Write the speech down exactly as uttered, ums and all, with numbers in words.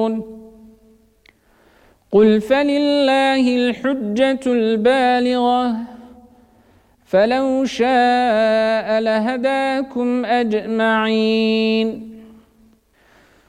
قل فلله الحجة البالغة فلو شاء لهداكم أجمعين